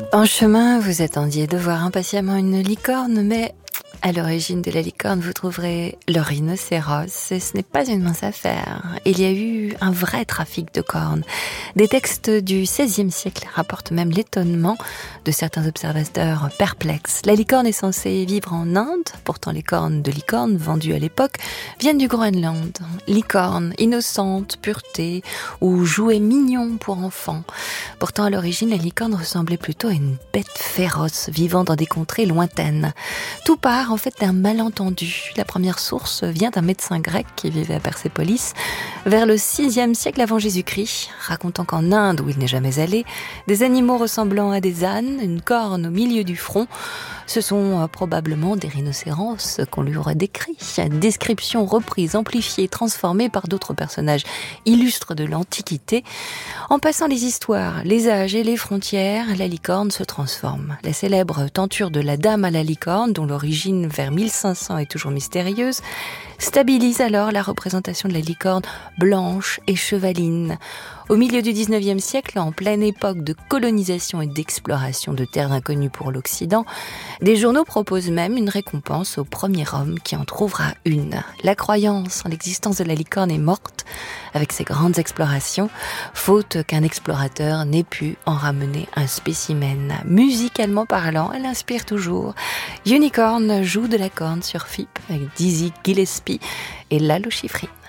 En chemin, vous attendiez de voir impatiemment une licorne, mais à l'origine de la licorne, vous trouverez le rhinocéros, et ce n'est pas une mince affaire. Il y a eu un vrai trafic de cornes. Des textes du XVIe siècle rapportent même l'étonnement de certains observateurs perplexes. La licorne est censée vivre en Inde, pourtant les cornes de licorne vendues à l'époque viennent du Groenland. Licorne, innocente, pureté ou jouet mignon pour enfants. Pourtant à l'origine, la licorne ressemblait plutôt à une bête féroce vivant dans des contrées lointaines. Tout part en fait d'un malentendu. La première source vient d'un médecin grec qui vivait à Persépolis vers le VIe siècle avant Jésus-Christ, racontant qu'en Inde, où il n'est jamais allé, des animaux ressemblant à des ânes, une corne au milieu du front, ce sont probablement des rhinocéros qu'on lui aurait décrits. Description reprise, amplifiée, transformée par d'autres personnages illustres de l'Antiquité. En passant les histoires, les âges et les frontières, la licorne se transforme. La célèbre tenture de la dame à la licorne, dont l'origine vers 1500 est toujours mystérieuse, stabilise alors la représentation de la licorne blanche et chevaline. Au milieu du XIXe siècle, en pleine époque de colonisation et d'exploration de terres inconnues pour l'Occident, des journaux proposent même une récompense au premier homme qui en trouvera une. La croyance en l'existence de la licorne est morte avec ses grandes explorations, faute qu'un explorateur n'ait pu en ramener un spécimen. Musicalement parlant, elle inspire toujours. Unicorn joue de la corne sur FIP avec Dizzy Gillespie et Lalo Schifrin.